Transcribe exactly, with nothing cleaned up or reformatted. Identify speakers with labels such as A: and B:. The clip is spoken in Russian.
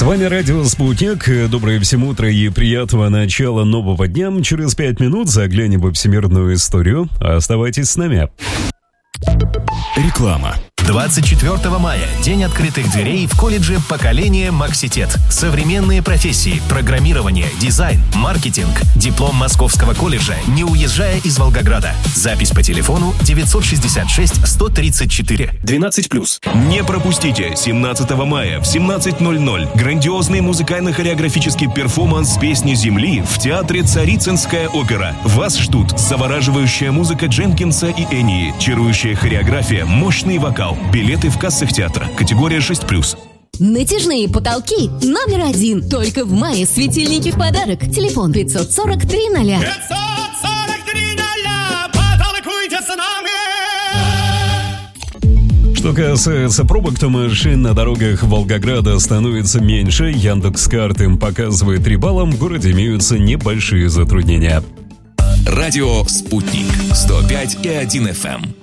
A: С вами радио «Спутник». Доброе всем утро и приятного начала нового дня. Через пять минут заглянем во всемирную историю. Оставайтесь с нами.
B: Реклама. двадцать четвёртого мая. День открытых дверей в колледже «Поколение Макситет». Современные профессии, программирование, дизайн, маркетинг. Диплом Московского колледжа, не уезжая из Волгограда. Запись по телефону девятьсот шестьдесят шесть сто тридцать четыре двенадцать плюс.
C: Не пропустите семнадцатого мая в семнадцать ноль ноль грандиозный музыкально-хореографический перформанс «Песни земли» в театре «Царицынская опера». Вас ждут завораживающая музыка Дженкинса и Энии, чарующая хореография, мощный вокал. Билеты в кассах театра. Категория шесть плюс.
D: Натяжные потолки номер один. Только в мае светильники в подарок. Телефон пятьсот сорок три ноля.
E: пятьсот сорок три ноля. Потолкуйте с нами.
A: Что касается пробок, то машин на дорогах Волгограда становится меньше. Яндекс.Карт им показывает три балла. В городе имеются небольшие затруднения.
B: Радио «Спутник». сто пять и один эф эм.